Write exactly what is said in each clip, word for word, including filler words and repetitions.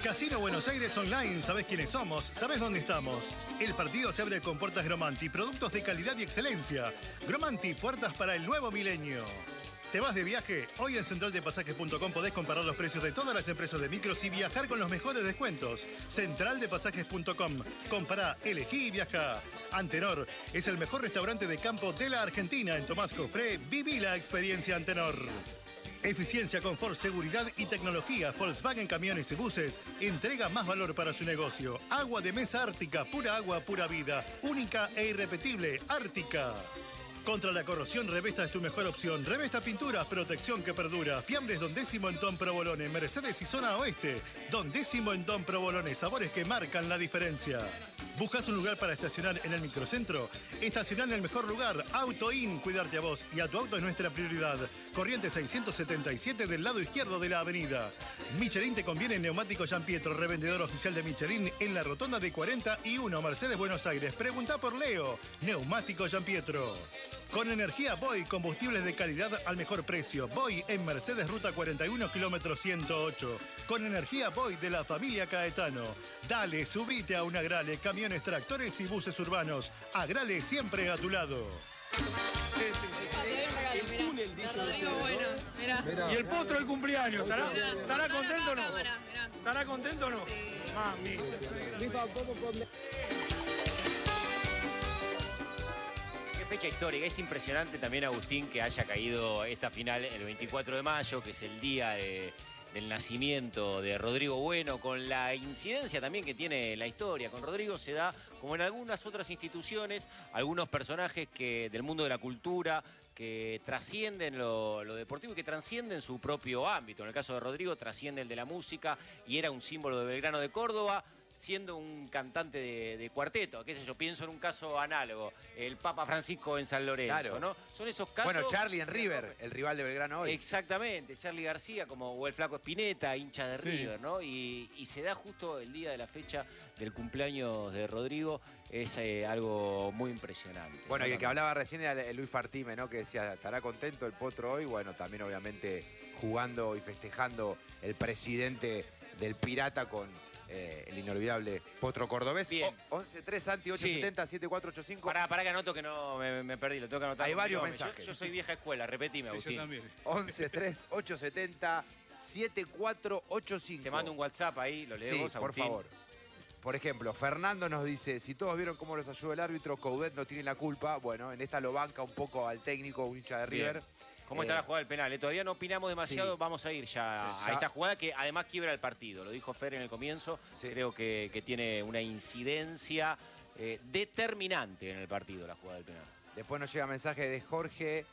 Casino Buenos Aires Online, ¿sabés quiénes somos? ¿Sabés dónde estamos? El partido se abre con puertas Gromanti, productos de calidad y excelencia. Gromanti, puertas para el nuevo milenio. ¿Te vas de viaje? Hoy en central de pasajes punto com podés comparar los precios de todas las empresas de micros y viajar con los mejores descuentos. central de pasajes punto com. Compará, elegí y viaja. Antenor es el mejor restaurante de campo de la Argentina. En Tomás Cofré, viví la experiencia Antenor. Eficiencia, confort, seguridad y tecnología. Volkswagen Camiones y Buses entrega más valor para su negocio. Agua de mesa Ártica, pura agua, pura vida. Única e irrepetible, Ártica. Contra la corrosión, Revesta es tu mejor opción. Revesta Pinturas, protección que perdura. Fiambres Don Décimo en Don Provolone. Mercedes y Zona Oeste. Don Décimo en Don Provolone. Sabores que marcan la diferencia. ¿Buscas un lugar para estacionar en el microcentro? Estacionar en el mejor lugar. AutoIn. Cuidarte a vos y a tu auto es nuestra prioridad. Corrientes seiscientos setenta y siete del lado izquierdo de la avenida. Michelin te conviene en Neumático Gian Pietro, revendedor oficial de Michelin en la rotonda de cuarenta y uno, Mercedes, Buenos Aires. Pregunta por Leo. Neumático Gian Pietro. Con energía Boy, combustibles de calidad al mejor precio. Boy en Mercedes, ruta cuarenta y uno, kilómetro ciento ocho. Con energía Boy de la familia Caetano. Dale, subite a un Agrale, camiones, tractores y buses urbanos. Agrale siempre a tu lado. Rodrigo Bueno, mirá. Y el potro de cumpleaños, ¿estará, Mirá, ¿estará mirá contento o no? cámara, mirá. ¿Estará contento o no? Sí. Mami. Qué fecha histórica. Es impresionante también, Agustín, que haya caído esta final el veinticuatro de mayo, que es el día de, del nacimiento de Rodrigo Bueno, con la incidencia también que tiene la historia. Con Rodrigo se da, como en algunas otras instituciones, algunos personajes que del mundo de la cultura que trascienden lo, lo deportivo y que trascienden su propio ámbito. En el caso de Rodrigo, trasciende el de la música y era un símbolo de Belgrano de Córdoba, siendo un cantante de, de cuarteto, qué sé yo, pienso en un caso análogo, el Papa Francisco en San Lorenzo, Claro. ¿no? Son esos casos... Bueno, Charlie en River, el rival de Belgrano hoy. Exactamente, Charlie García, como, o el Flaco Spinetta, hincha de Sí. River, ¿no? Y, y se da justo el día de la fecha del cumpleaños de Rodrigo, es eh, algo muy impresionante. Bueno, y ¿no? el que hablaba recién era el Luis Fartime, ¿no? Que decía, ¿estará contento el potro hoy? Bueno, también obviamente jugando y festejando el presidente del Pirata con... Eh, el inolvidable potro cordobés. Bien. once tres Santi ocho setenta siete cuatro ocho cinco. Pará, pará que anoto que no me, me perdí, lo tengo que anotar. Hay con varios mi nombre. mensajes. Yo, yo soy vieja escuela, repetime, Sí, Agustín. yo también. once tres ocho setenta siete cuatro ocho cinco. Te mando un WhatsApp ahí, lo leemos, Sí, Agustín. por favor. Por ejemplo, Fernando nos dice, si todos vieron cómo los ayudó el árbitro, Coudet no tiene la culpa. Bueno, en esta lo banca un poco al técnico, un hincha de River. Bien. ¿Cómo Eh, está la jugada del penal? Eh, Todavía no opinamos demasiado, sí. vamos a ir ya, Sí, ya. a esa jugada que además quiebra el partido. Lo dijo Fer en el comienzo, Sí. creo que, que tiene una incidencia eh, determinante en el partido la jugada del penal. Después nos llega mensaje de Jorge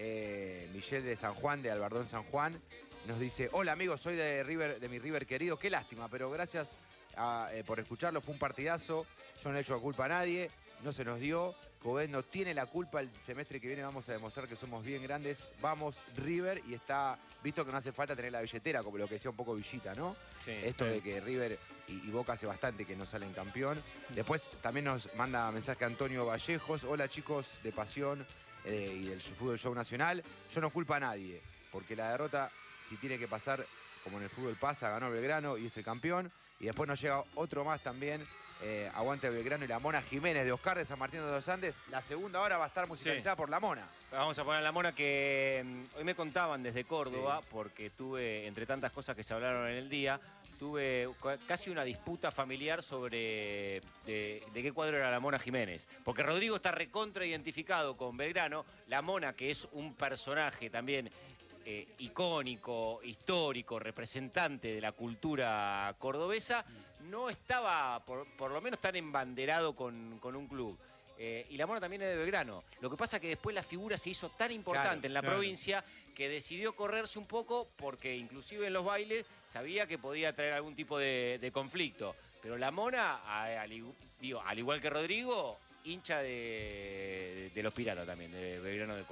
eh, Michel de San Juan, de Albardón San Juan. Nos dice, hola amigos, soy de River, de mi River querido. Qué lástima, pero gracias a, eh, por escucharlo. Fue un partidazo. Yo no le echo la culpa a nadie. No se nos dio. Coudet no tiene la culpa. El semestre que viene vamos a demostrar que somos bien grandes. Vamos, River. Y está visto que no hace falta tener la billetera, como lo que decía un poco Villita, ¿no? Sí, Esto sí. de que River y, y Boca hace bastante que no salen campeón. Después también nos manda mensaje Antonio Vallejos. Hola chicos de Pasión eh, y del Fútbol Show Nacional. Yo no culpo a nadie, porque la derrota, si tiene que pasar, como en el fútbol pasa, ganó Belgrano y es el campeón. Y después nos llega otro más también. Eh, Aguante Belgrano y la Mona Jiménez de Oscar de San Martín de los Andes. La segunda hora va a estar musicalizada Sí. por la Mona. Vamos a poner la Mona que mm, hoy me contaban desde Córdoba, sí. porque tuve, entre tantas cosas que se hablaron en el día, tuve casi una disputa familiar sobre de, de qué cuadro era la Mona Jiménez. Porque Rodrigo está recontra identificado con Belgrano. La Mona, que es un personaje también eh, icónico, histórico, representante de la cultura cordobesa, no estaba, por, por lo menos, tan embanderado con, con un club. Eh, y la Mona también es de Belgrano. Lo que pasa es que después la figura se hizo tan importante Claro, en la claro. provincia que decidió correrse un poco porque inclusive en los bailes sabía que podía traer algún tipo de, de conflicto. Pero la Mona, a- al, igu- digo, al igual que Rodrigo, hincha de, de los Piratas también, de Belgrano de Córdoba.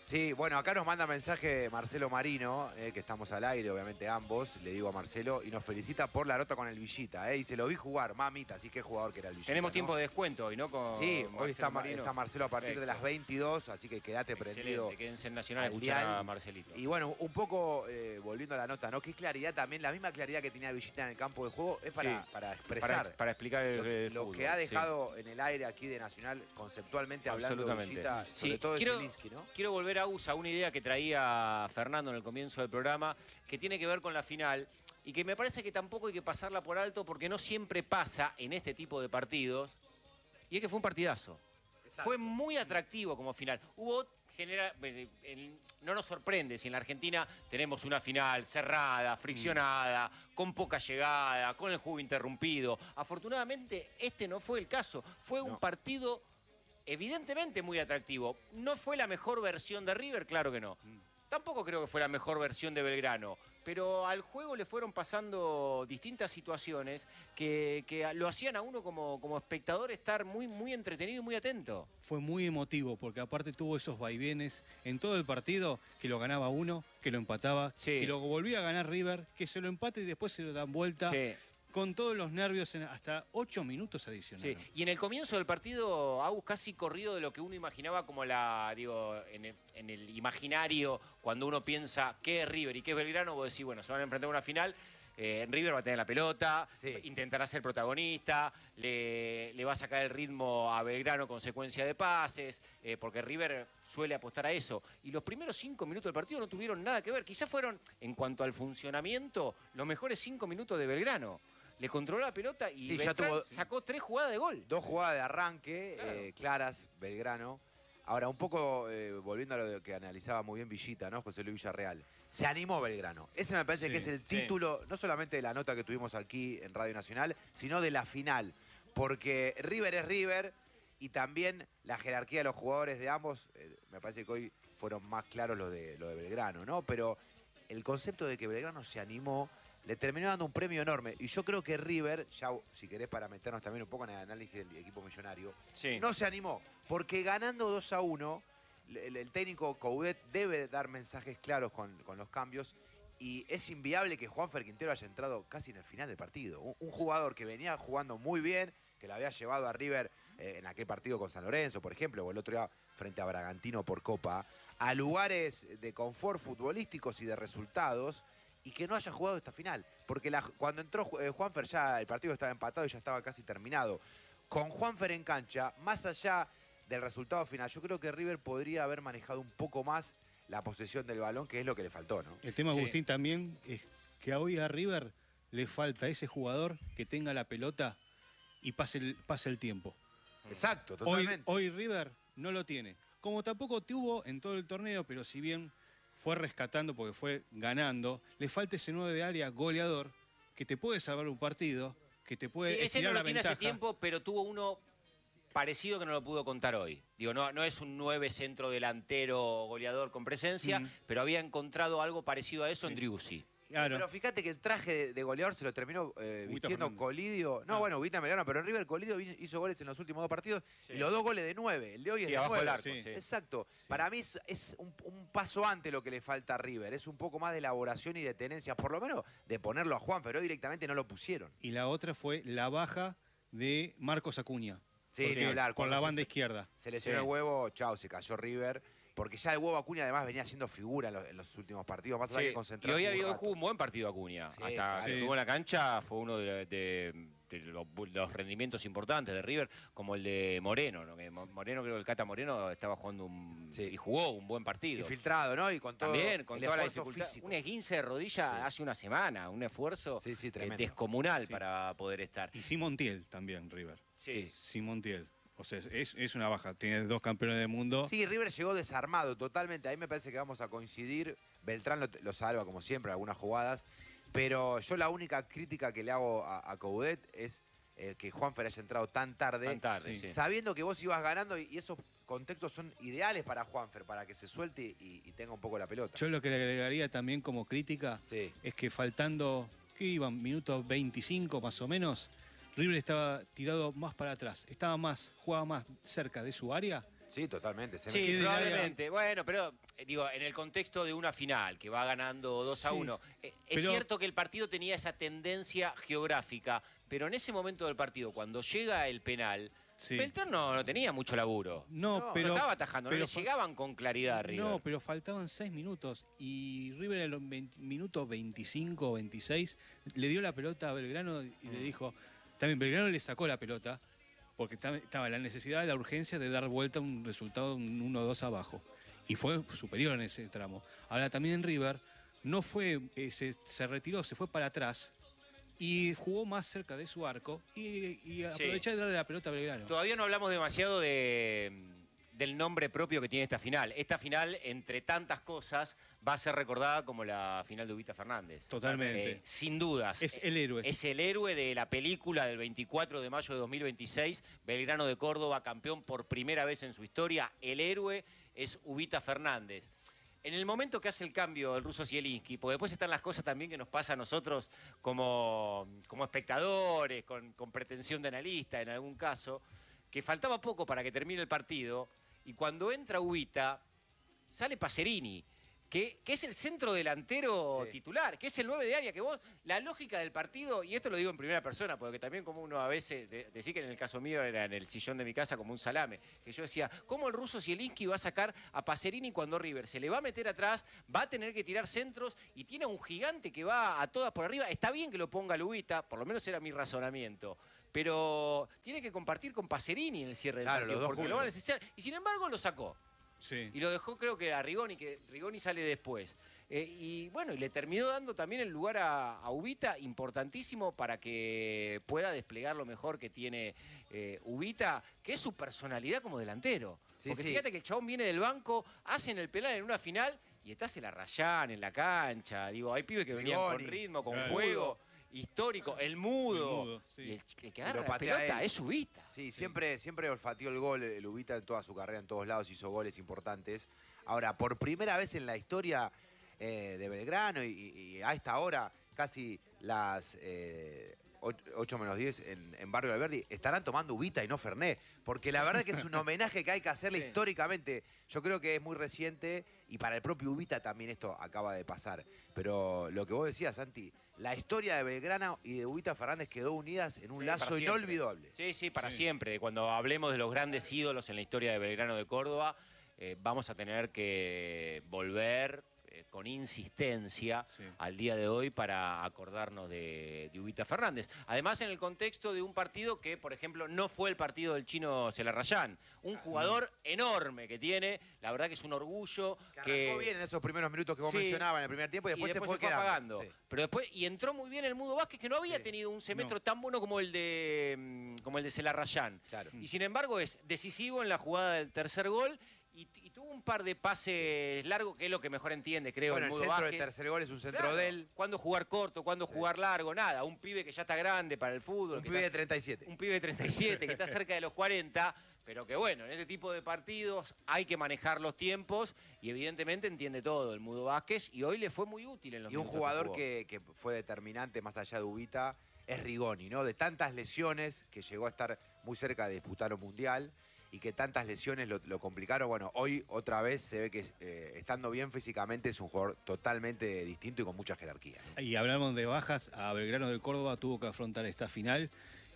Sí, bueno, acá nos manda mensaje Marcelo Marino, eh, que estamos al aire, obviamente ambos, le digo a Marcelo, y nos felicita por la nota con el Villita, eh, y se lo vi jugar, mamita, así que jugador que era el Villita. Tenemos ¿no? tiempo de descuento hoy, ¿no? Con Sí, Marcelo hoy está, Marino. está Marcelo a partir Perfecto. de las veintidós, así que quédate prendido. Excelente, quédense en Nacional a al escuchar dial. a Marcelito. Y bueno, un poco eh, volviendo a la nota, ¿no? Qué claridad también, la misma claridad que tenía Villita en el campo de juego es para, Sí. para expresar. Para, para explicar el, Lo, el lo fútbol, que ha sí. dejado en el aire aquí de Nacional, conceptualmente hablando de Absolutamente. Villita, Sí, sobre todo de quiero- Zielinski, ¿no? Quiero volver a USA, una idea que traía Fernando en el comienzo del programa, que tiene que ver con la final y que me parece que tampoco hay que pasarla por alto porque no siempre pasa en este tipo de partidos, y es que fue un partidazo. Exacto. Fue muy atractivo como final. Hubo genera, eh, el- no nos sorprende si en la Argentina tenemos una final cerrada, friccionada, con poca llegada, con el juego interrumpido. Afortunadamente este no fue el caso. Fue un No. partido evidentemente muy atractivo. ¿No fue la mejor versión de River? Claro que no. Tampoco creo que fue la mejor versión de Belgrano, pero al juego le fueron pasando distintas situaciones que, que lo hacían a uno como, como espectador estar muy, muy entretenido y muy atento. Fue muy emotivo porque aparte tuvo esos vaivenes en todo el partido, que lo ganaba uno, que lo empataba, Sí. que lo volvía a ganar River, que se lo empate y después se lo dan vuelta, Sí. con todos los nervios en hasta ocho minutos Sí, adicionales. y en el comienzo del partido, Agus, casi corrido de lo que uno imaginaba como la, digo, en el, en el imaginario, cuando uno piensa qué es River y qué es Belgrano, vos decís, bueno, se van a enfrentar a una final, eh, River va a tener la pelota, Sí. intentará ser protagonista, le, le va a sacar el ritmo a Belgrano con secuencia de pases, eh, porque River suele apostar a eso. Y los primeros cinco minutos del partido no tuvieron nada que ver, quizás fueron, en cuanto al funcionamiento, los mejores cinco minutos de Belgrano. Le controló la pelota y Sí, ya Beltrán tuvo- sacó tres jugadas de gol. Dos jugadas de arranque, Claro. eh, claras, Belgrano. Ahora, un poco eh, volviendo a lo que analizaba muy bien Villita, ¿no? José Luis Villarreal. Se animó Belgrano. Ese me parece Sí, que es el sí. título, no solamente de la nota que tuvimos aquí en Radio Nacional, sino de la final. Porque River es River y también la jerarquía de los jugadores de ambos, eh, me parece que hoy fueron más claros lo de, lo de Belgrano, ¿no? Pero el concepto de que Belgrano se animó le terminó dando un premio enorme. Y yo creo que River, ya si querés para meternos también un poco en el análisis del equipo millonario, Sí. no se animó. Porque ganando dos a uno, el, el técnico Coudet debe dar mensajes claros con, con los cambios. Y es inviable que Juanfer Quintero haya entrado casi en el final del partido. Un, un jugador que venía jugando muy bien, que lo había llevado a River eh, en aquel partido con San Lorenzo, por ejemplo, o el otro día frente a Bragantino por Copa, a lugares de confort futbolísticos y de resultados, y que no haya jugado esta final. Porque la- cuando entró eh, Juanfer ya el partido estaba empatado y ya estaba casi terminado. Con Juanfer en cancha, más allá del resultado final, yo creo que River podría haber manejado un poco más la posesión del balón, que es lo que le faltó, ¿no? El tema, Sí. Agustín, también es que hoy a River le falta ese jugador que tenga la pelota y pase el, pase el tiempo. Exacto, Hoy, totalmente. hoy River no lo tiene. Como tampoco tuvo en todo el torneo, pero si bien fue rescatando porque fue ganando, le falta ese nueve de área goleador que te puede salvar un partido, que te puede Sí, ese estirar no lo la tiene ventaja. hace tiempo, pero tuvo uno parecido que no lo pudo contar hoy. Digo, no, no es un nueve centro delantero goleador con presencia, Mm. pero había encontrado algo parecido a eso en Driussi. Claro. Pero fíjate que el traje de, de goleador se lo terminó eh, Ubita vistiendo Fernández. Colidio. No, Ah. bueno, Ubita Melano, pero River Colidio vi- hizo goles en los últimos dos partidos Sí. y los dos goles de nueve. El de hoy es Sí, de abajo nueve. del arco. Sí. sí. Exacto. Sí. Para mí es, es un, un paso antes lo que le falta a River. Es un poco más de elaboración y de tenencia, por lo menos de ponerlo a Juan, pero hoy directamente no lo pusieron. Y la otra fue la baja de Marcos Acuña. Sí, Porque ni hablar. con Cuando la se- banda izquierda. Se lesionó Sí. el huevo, chao, se cayó River. Porque ya el huevo Acuña además venía haciendo figura en los, en los últimos partidos, más allá Sí, que y concentrado. hoy un había, hoy rato. jugó un buen partido Acuña. Sí, Hasta claro. que Sí. estuvo en la cancha fue uno de, de- de los, los rendimientos importantes de River, como el de Moreno. ¿no? Que Mo- Moreno, creo que el Cata Moreno estaba jugando un, Sí. y jugó un buen partido. Infiltrado, ¿no? Y con todo También, con el toda la esfuerzo dificultad. físico. Un esguince de rodilla Sí. hace una semana, un esfuerzo Sí, sí, eh, tremendo. descomunal Sí. para poder estar. Y sin Montiel también, River. Sí. Sin Montiel. O sea, es, es una baja. Tiene dos campeones del mundo. Sí, River llegó desarmado totalmente. Ahí me parece que vamos a coincidir. Beltrán lo, lo salva, como siempre, en algunas jugadas. Pero yo la única crítica que le hago a, a Coudet es eh, que Juanfer haya entrado tan tarde. Tan tarde, Sí. sí. Sabiendo que vos ibas ganando y, y esos contextos son ideales para Juanfer, para que se suelte y, y tenga un poco la pelota. Yo lo que le agregaría también como crítica Sí. es que faltando, ¿qué iban? Minutos veinticinco más o menos, River estaba tirado más para atrás. Estaba más, jugaba más cerca de su área Sí, totalmente. Se Sí, me- probablemente. Bueno, pero eh, digo, en el contexto de una final que va ganando dos a Sí, uno, eh, es pero- cierto que el partido tenía esa tendencia geográfica, pero en ese momento del partido, cuando llega el penal, Sí. Beltrán no, no tenía mucho laburo. No, No, pero... no estaba atajando, pero no le fa- llegaban con claridad a River. No, pero faltaban seis minutos y River en los veinte minutos veinticinco o veintiséis le dio la pelota a Belgrano y le dijo, también Belgrano le sacó la pelota porque tam- estaba la necesidad, la urgencia de dar vuelta a un resultado un uno dos abajo y fue superior en ese tramo. Ahora también en River no fue, eh, se, se retiró, se fue para atrás y jugó más cerca de su arco y, y aprovechó de darle la pelota a Belgrano. Todavía no hablamos demasiado de, del nombre propio que tiene esta final. Esta final, entre tantas cosas, va a ser recordada como la final de Ubita Fernández. Totalmente. Eh, sin dudas. Es el héroe. Es el héroe de la película del veinticuatro de mayo de dos mil veintiséis. Belgrano de Córdoba, campeón por primera vez en su historia. El héroe es Ubita Fernández. En el momento que hace el cambio el ruso Zielinski, porque después están las cosas también que nos pasa a nosotros como, como espectadores, con, con pretensión de analista en algún caso, que faltaba poco para que termine el partido, y cuando entra Ubita, sale Pacerini, que, que es el centro delantero Sí. titular, que es el nueve de área, que vos, la lógica del partido, y esto lo digo en primera persona, porque también como uno a veces, de, decir que en el caso mío era en el sillón de mi casa como un salame, que yo decía, ¿cómo el ruso Zielinski va a sacar a Pacerini cuando River se le va a meter atrás, va a tener que tirar centros y tiene a un gigante que va a todas por arriba? Está bien que lo ponga Lubita, por lo menos era mi razonamiento, pero tiene que compartir con Pacerini en el cierre del Claro, partido, los dos porque lo va a juntos. necesitar, y sin embargo lo sacó. Sí. Y lo dejó, creo que a Rigoni, que Rigoni sale después. Eh, y bueno, y le terminó dando también el lugar a, a Ubita, importantísimo para que pueda desplegar lo mejor que tiene eh, Ubita, que es su personalidad como delantero. Sí, Porque sí. fíjate que el chabón viene del banco, hacen el penal en una final y está se la rayan en la cancha. Digo, hay pibes que venían con Rigoni, ritmo, con claro. juego, histórico, el mudo. El mudo, sí. Y el, el que Y agarra lo la patea pelota él. es Ubita. Sí, siempre, siempre olfateó el gol, el Ubita en toda su carrera, en todos lados, hizo goles importantes. Ahora, por primera vez en la historia eh, de Belgrano y, y a esta hora, casi las eh, ocho menos diez en, en Barrio Alberdi, estarán tomando Ubita y no Fernet. Porque la verdad que es un homenaje que hay que hacerle Sí. históricamente. Yo creo que es muy reciente y para el propio Ubita también esto acaba de pasar. Pero lo que vos decías, Santi, la historia de Belgrano y de Ubita Fernández quedó unidas en un Sí, lazo para siempre. inolvidable. Sí, sí, para Sí. siempre. Cuando hablemos de los grandes ídolos en la historia de Belgrano de Córdoba, eh, vamos a tener que volver eh, con insistencia Sí. al día de hoy para acordarnos de, de Ubita Fernández. Además, en el contexto de un partido que, por ejemplo, no fue el partido del chino Celarrayán. Un jugador enorme que tiene, la verdad que es un orgullo. Que arrancó bien en esos primeros minutos que vos Sí. mencionabas en el primer tiempo y después, se fue quedando. apagando. Sí. Pero después, y entró muy bien el Mudo Vázquez, que no había Sí. tenido un semestre No. tan bueno como el de mm, como el de Celarrayán. Claro. Y sin embargo es decisivo en la jugada del tercer gol y, y tuvo un par de pases largos, que es lo que mejor entiende, creo, Bueno, el el Mudo centro Vázquez. del tercer gol es un centro Claro, de él. Cuándo jugar corto, cuándo Sí. jugar largo, nada. Un pibe que ya está grande para el fútbol. Un que pibe de está- treinta y siete. un pibe de treinta y siete, que está cerca de los cuarenta, pero que bueno, en este tipo de partidos hay que manejar los tiempos y evidentemente entiende todo el Mudo Vázquez y hoy le fue muy útil en los Y un minutos que jugador jugó. que, que fue determinante más allá de Ubita es Rigoni, ¿no? De tantas lesiones que llegó a estar muy cerca de disputar un mundial y que tantas lesiones lo, lo complicaron. Bueno, hoy otra vez se ve que eh, estando bien físicamente es un jugador totalmente distinto y con mucha jerarquía, ¿no? Y hablamos de bajas, a Belgrano de Córdoba tuvo que afrontar esta final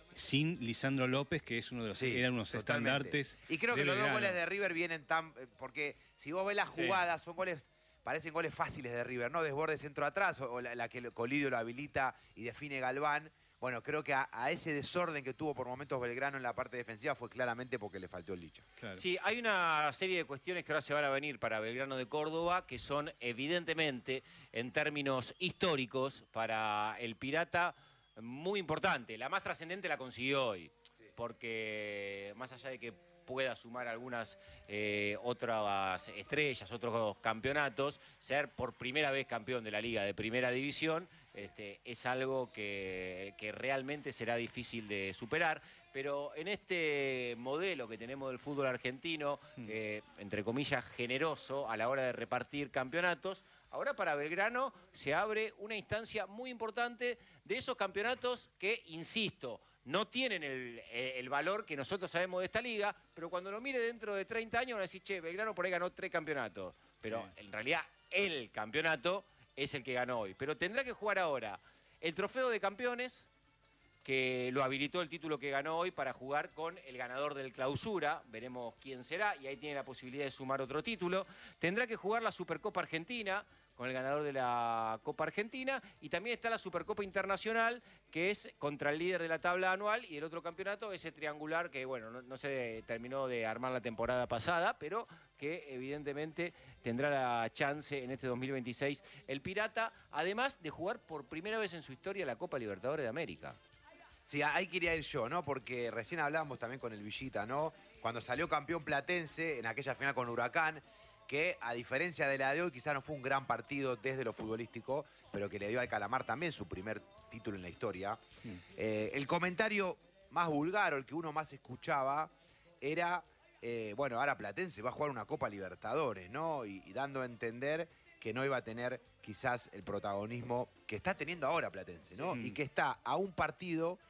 sin Lisandro López, que es uno de los Sí, eran unos totalmente. estandartes. Y creo de que los dos Belgrano. goles de River vienen tan... eh, Porque si vos ves las Sí. jugadas, son goles... Parecen goles fáciles de River, ¿no? Desborde centro atrás, o, o la, la que Colidio lo habilita y define Galván. Bueno, creo que a, a ese desorden que tuvo por momentos Belgrano en la parte defensiva fue claramente porque le faltó el Licha. Claro. Sí, hay una serie de cuestiones que ahora se van a venir para Belgrano de Córdoba que son evidentemente, en términos históricos, para el Pirata muy importante. La más trascendente la consiguió hoy, porque más allá de que pueda sumar algunas eh, otras estrellas, otros campeonatos, ser por primera vez campeón de la Liga de Primera División, este, es algo que, que realmente será difícil de superar. Pero en este modelo que tenemos del fútbol argentino, eh, entre comillas, generoso a la hora de repartir campeonatos, ahora para Belgrano se abre una instancia muy importante de esos campeonatos que, insisto, no tienen el, el valor que nosotros sabemos de esta liga, pero cuando lo mire dentro de treinta años van a decir, che, Belgrano por ahí ganó tres campeonatos. Pero sí, en realidad el campeonato es el que ganó hoy. Pero tendrá que jugar ahora el trofeo de campeones, que lo habilitó el título que ganó hoy para jugar con el ganador del clausura. Veremos quién será y ahí tiene la posibilidad de sumar otro título. Tendrá que jugar la Supercopa Argentina con el ganador de la Copa Argentina, y también está la Supercopa Internacional, que es contra el líder de la tabla anual, y el otro campeonato, ese triangular que, bueno, no, no se terminó de armar la temporada pasada, pero que evidentemente tendrá la chance en este dos mil veintiséis el Pirata, además de jugar por primera vez en su historia la Copa Libertadores de América. Sí, ahí quería ir yo, ¿no? Porque recién hablábamos también con el Villita, ¿no? Cuando salió campeón platense en aquella final con Huracán, que a diferencia de la de hoy quizá no fue un gran partido desde lo futbolístico, pero que le dio al Calamar también su primer título en la historia. Mm. Eh, el comentario más vulgar, o el que uno más escuchaba, era, eh, bueno, ahora Platense va a jugar una Copa Libertadores, ¿no? Y, y dando a entender que no iba a tener quizás el protagonismo que está teniendo ahora Platense, ¿no? Sí. Y que está a un partido,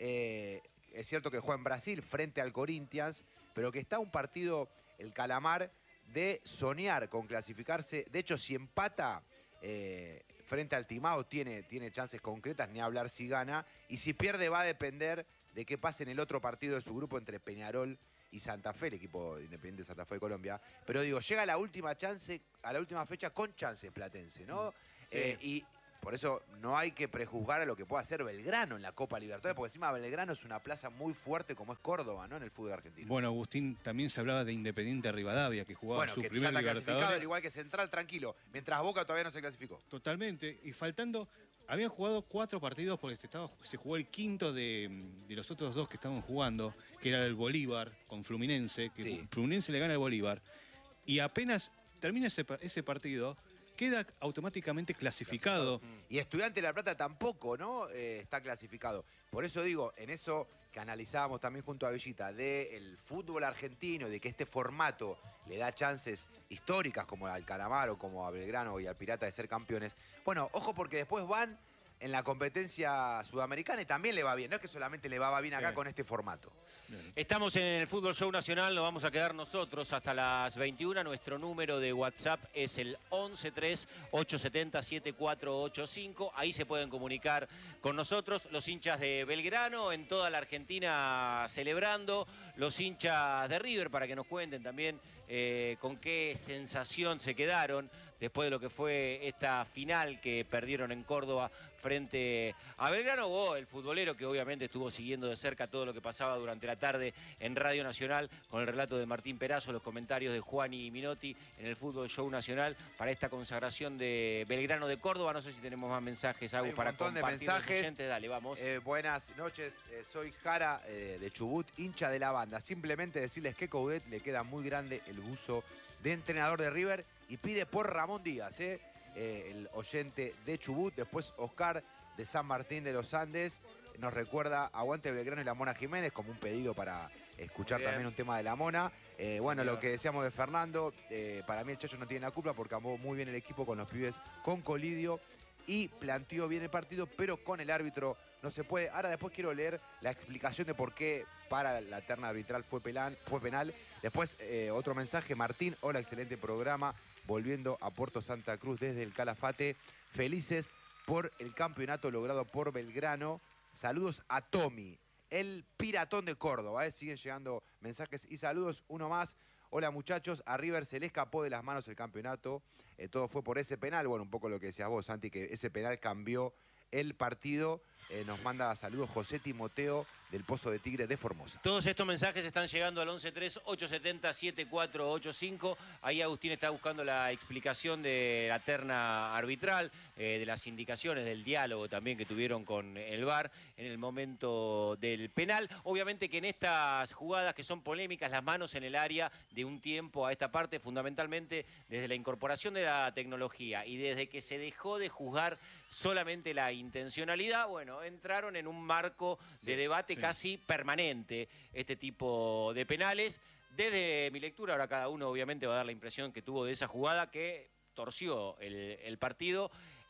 eh, es cierto que juega en Brasil frente al Corinthians, pero que está a un partido, el Calamar, de soñar con clasificarse. De hecho, si empata eh, frente al Timao, tiene, tiene chances concretas, ni hablar si gana. Y si pierde, va a depender de qué pase en el otro partido de su grupo entre Peñarol y Santa Fe, el equipo independiente de Santa Fe de Colombia. Pero digo, llega a la última chance, a la última fecha con chances Platense, ¿no? Sí. Eh, y por eso no hay que prejuzgar a lo que pueda hacer Belgrano en la Copa Libertadores, porque encima Belgrano es una plaza muy fuerte como es Córdoba, ¿no? En el fútbol argentino. Bueno, Agustín, también se hablaba de Independiente Rivadavia, que jugaba bueno, su que primer ya está Libertadores. Clasificado, al igual que Central, tranquilo. Mientras Boca todavía no se clasificó. Totalmente. Y faltando, habían jugado cuatro partidos porque se, estaba, se jugó el quinto de, de los otros dos que estaban jugando, que era el Bolívar con Fluminense, que sí. Fluminense le gana al Bolívar. Y apenas termina ese, ese partido, queda automáticamente clasificado. clasificado. Y Estudiante de La Plata tampoco, ¿no? Eh, está clasificado. Por eso digo, en eso que analizábamos también junto a Villita, del fútbol argentino, de que este formato le da chances históricas como al Calamar o como a Belgrano y al Pirata de ser campeones. Bueno, ojo porque después van en la competencia sudamericana y también le va bien. No es que solamente le va bien acá sí. con este formato. Estamos en el Fútbol Show Nacional, nos vamos a quedar nosotros hasta las veintiuna. Nuestro número de WhatsApp es el once tres ocho siete cero siete cuatro ocho cinco. Ahí se pueden comunicar con nosotros los hinchas de Belgrano, en toda la Argentina celebrando, los hinchas de River, para que nos cuenten también eh, con qué sensación se quedaron después de lo que fue esta final que perdieron en Córdoba frente a Belgrano. Vos, el futbolero que obviamente estuvo siguiendo de cerca todo lo que pasaba durante la tarde en Radio Nacional, con el relato de Martín Perazo, los comentarios de Juani Minotti en el Fútbol Show Nacional para esta consagración de Belgrano de Córdoba. No sé si tenemos más mensajes, Agus, para compartir. Hay un montón de mensajes. Oyentes. Dale, vamos. Eh, buenas noches, eh, soy Jara eh, de Chubut, hincha de la banda. Simplemente decirles que Coudet le queda muy grande el buzo de entrenador de River y pide por Ramón Díaz, ¿eh? Eh, el oyente de Chubut. Después Oscar de San Martín de los Andes nos recuerda Aguante Belgrano y la Mona Jiménez como un pedido para escuchar también un tema de la Mona. Eh, bueno, lo que decíamos de Fernando, eh, para mí el Chacho no tiene la culpa porque amó muy bien el equipo con los pibes con Colidio y planteó bien el partido, pero con el árbitro no se puede. Ahora después quiero leer la explicación de por qué para la terna arbitral fue, pelan, fue penal. Después eh, otro mensaje, Martín, hola, excelente programa. Volviendo a Puerto Santa Cruz desde el Calafate, felices por el campeonato logrado por Belgrano. Saludos a Tommy, el piratón de Córdoba. ¿eh? Siguen llegando mensajes y saludos. Uno más. Hola muchachos, a River se le escapó de las manos el campeonato. Eh, todo fue por ese penal. Bueno, un poco lo que decías vos, Santi, que ese penal cambió el partido. Eh, nos manda saludos José Timoteo del Pozo de Tigre de Formosa. Todos estos mensajes están llegando al once tres ocho siete cero siete cuatro ocho cinco. Ahí Agustín está buscando la explicación de la terna arbitral, eh, de las indicaciones, del diálogo también que tuvieron con el V A R en el momento del penal. Obviamente que en estas jugadas que son polémicas, las manos en el área de un tiempo a esta parte, fundamentalmente desde la incorporación de la tecnología y desde que se dejó de juzgar solamente la intencionalidad, bueno, entraron en un marco de debate sí. casi permanente este tipo de penales. Desde mi lectura, ahora cada uno obviamente va a dar la impresión que tuvo de esa jugada que torció el, el partido.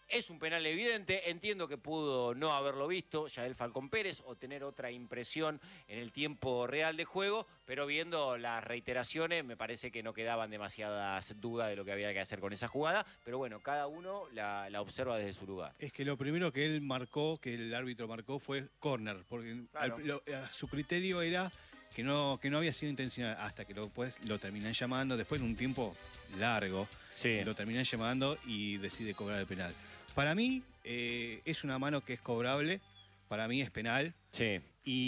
Es un penal evidente, entiendo que pudo no haberlo visto Yael Falcón Pérez o tener otra impresión en el tiempo real de juego, pero viendo las reiteraciones me parece que no quedaban demasiadas dudas de lo que había que hacer con esa jugada, pero bueno, cada uno la, la observa desde su lugar. Es que lo primero que él marcó, que el árbitro marcó, fue córner, porque Claro. al- lo- a su criterio era que no, que no había sido intencional, hasta que lo, después lo terminan llamando, después de un tiempo largo, Sí. lo terminan llamando y decide cobrar el penal. Para mí eh, es una mano que es cobrable, para mí es penal, Sí.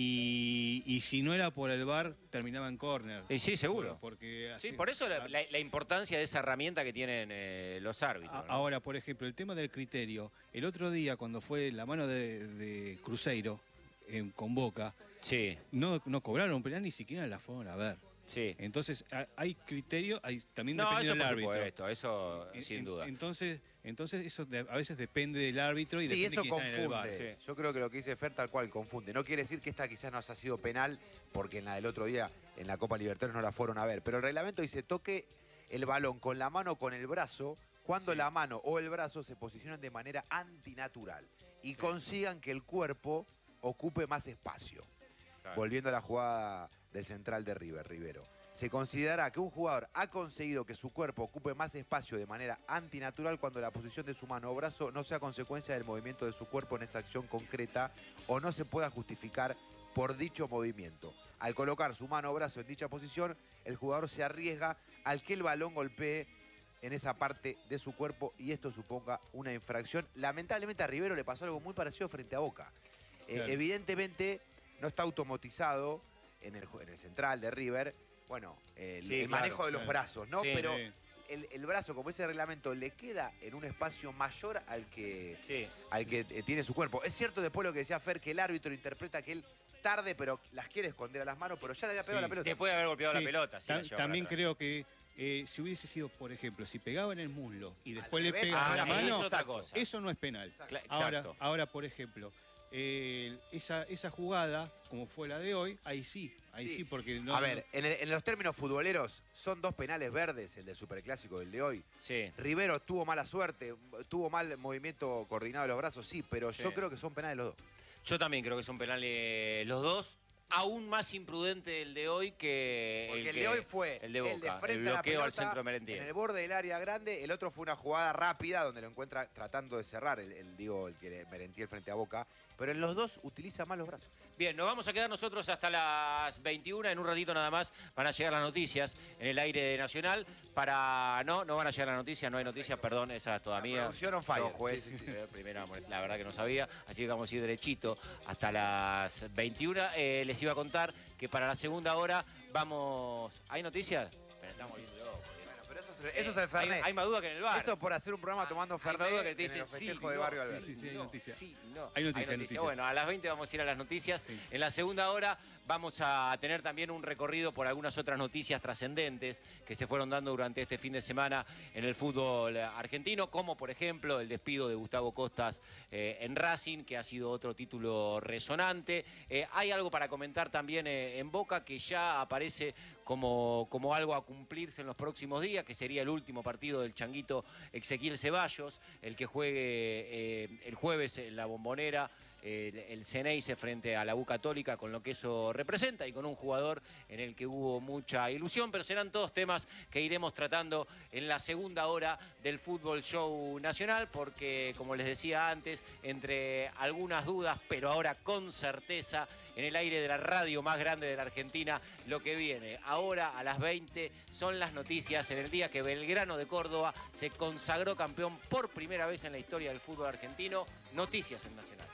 y, y si no era por el V A R, terminaba en córner. Y sí, seguro. Porque así- Sí, por eso la, la- la importancia de esa herramienta que tienen eh, los árbitros. A- ¿no? Ahora, por ejemplo, el tema del criterio. El otro día, cuando fue la mano de, de Cruzeiro en, con Boca, Sí, no, no cobraron penal, ni siquiera la fueron a ver. sí. Entonces, ha- hay criterio, hay, también No, depende eso del por árbitro. supuesto, eso En- sin en- duda. Entonces, entonces eso de- a veces depende del árbitro y Sí, depende eso de quién está en el V A R. confunde. Sí. Yo creo que lo que dice Fer tal cual confunde. No quiere decir que esta quizás no haya sido penal, porque en la del otro día, en la Copa Libertadores, no la fueron a ver. Pero el reglamento dice toque el balón con la mano o con el brazo cuando la mano o el brazo se posicionan de manera antinatural y consigan que el cuerpo ocupe más espacio. Claro. Volviendo a la jugada del central de River, Rivero. Se considera que un jugador ha conseguido que su cuerpo ocupe más espacio de manera antinatural cuando la posición de su mano o brazo no sea consecuencia del movimiento de su cuerpo en esa acción concreta o no se pueda justificar por dicho movimiento. Al colocar su mano o brazo en dicha posición, el jugador se arriesga al que el balón golpee en esa parte de su cuerpo y esto suponga una infracción. Lamentablemente a Rivero le pasó algo muy parecido frente a Boca. Eh, Claro. Evidentemente no está automatizado en el, en el central de River, bueno, el, Sí, el claro, manejo de los claro. brazos, ¿no? Sí, Pero sí. el, el brazo, como ese reglamento, le queda en un espacio mayor al que, Sí. al que eh, tiene su cuerpo. Es cierto después lo que decía Fer, que el árbitro interpreta que él tarde, pero las quiere esconder a las manos, pero ya le había pegado Sí. la pelota. Después de haber golpeado Sí, la pelota. sí, ta- la llevaron también atrás. creo que eh, si hubiese sido, por ejemplo, si pegaba en el muslo y después le revés, pega ah, con la eso mano, es otra cosa. eso no es penal. Cla- Ahora, exacto. ahora, por ejemplo, eh, esa, esa jugada, como fue la de hoy, ahí sí, ahí sí, Sí. porque no... A ver, en, el- en los términos futboleros, son dos penales verdes, el del Superclásico y el de hoy. Sí. Rivero tuvo mala suerte, tuvo mal movimiento coordinado de los brazos, sí, pero yo Sí. creo que son penales los dos. Yo también creo que son penales los dos. Aún más imprudente el de hoy que Porque el, que- de hoy fue el de Boca, frente el a la bloqueo al pelota, centro en Merentiel. el borde del área grande, el otro fue una jugada rápida donde lo encuentra tratando de cerrar, el, el, digo, el que Merentiel frente a Boca, pero en los dos utiliza mal los brazos. Bien, nos vamos a quedar nosotros hasta las veintiuna. En un ratito nada más van a llegar las noticias en el aire de Nacional. Para... No, no van a llegar las noticias, no hay noticias, perdón, esa es toda La mía. producción on fire, Yo, juez, sí, sí, sí. eh, primera, la verdad que no sabía, así que vamos a ir derechito hasta las veintiuna. Eh, les iba a contar que para la segunda hora vamos... ¿Hay noticias? Pero estamos viendo locos. Bueno, pero eso, es- eso es el Hay, Fernet. hay más duda que en el bar. Eso por hacer un programa tomando Hay más Fernet duda que te en dicen el festejo sí, de no, Barrio sí, Alberti. Sí, sí, hay no, noticias. sí, no. Hay noticias, hay noticias. Bueno, a las veinte vamos a ir a las noticias. Sí. En la segunda hora vamos a tener también un recorrido por algunas otras noticias trascendentes que se fueron dando durante este fin de semana en el fútbol argentino, como por ejemplo el despido de Gustavo Costas eh, en Racing, que ha sido otro título resonante. Eh, hay algo para comentar también eh, en Boca que ya aparece como, como algo a cumplirse en los próximos días, que sería el último partido del changuito Ezequiel Ceballos, el que juegue eh, el jueves en la Bombonera. El, el Ceneice frente a la U Católica, con lo que eso representa y con un jugador en el que hubo mucha ilusión, pero serán todos temas que iremos tratando en la segunda hora del Fútbol Show Nacional, porque como les decía antes, entre algunas dudas, pero ahora con certeza, en el aire de la radio más grande de la Argentina, lo que viene ahora a las veinte son las noticias en el día que Belgrano de Córdoba se consagró campeón por primera vez en la historia del fútbol argentino. Noticias en Nacional.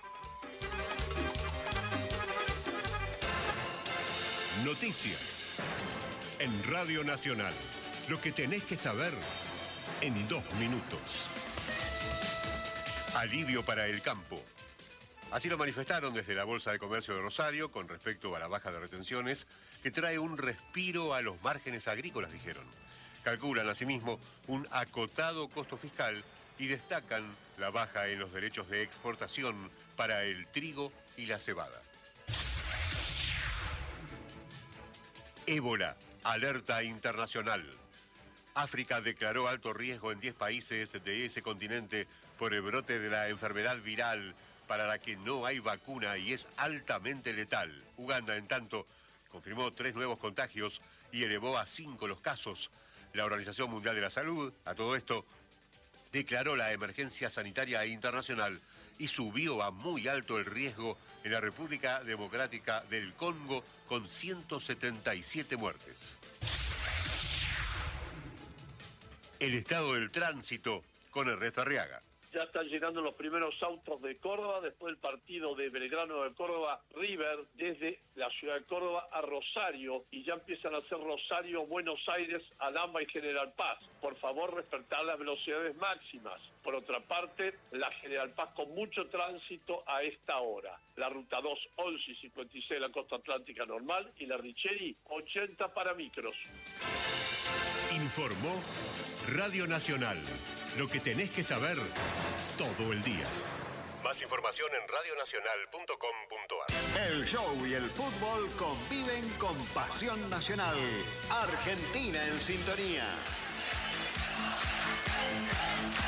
Noticias en Radio Nacional. Lo que tenés que saber en dos minutos. Alivio para el campo. Así lo manifestaron desde la Bolsa de Comercio de Rosario con respecto a la baja de retenciones que trae un respiro a los márgenes agrícolas, dijeron. Calculan asimismo un acotado costo fiscal y destacan la baja en los derechos de exportación para el trigo y la cebada. Ébola, alerta internacional. África declaró alto riesgo en diez países de ese continente por el brote de la enfermedad viral para la que no hay vacuna y es altamente letal. Uganda, en tanto, confirmó tres nuevos contagios y elevó a cinco los casos. La Organización Mundial de la Salud, a todo esto, declaró la emergencia sanitaria internacional y subió a muy alto el riesgo en la República Democrática del Congo con ciento setenta y siete muertes. El estado del tránsito con Ernesto Arriaga. Ya están llegando los primeros autos de Córdoba después del partido de Belgrano de Córdoba, River, desde la ciudad de Córdoba a Rosario, y ya empiezan a hacer Rosario, Buenos Aires, Alhambra y General Paz. Por favor, respetar las velocidades máximas. Por otra parte, la General Paz con mucho tránsito a esta hora. La ruta dos, once y cincuenta y seis de la costa atlántica normal, y la Richeri, ochenta para micros. Informó Radio Nacional. Lo que tenés que saber todo el día. Más información en radio nacional punto com punto a r. El show y el fútbol conviven con pasión nacional. Argentina en sintonía.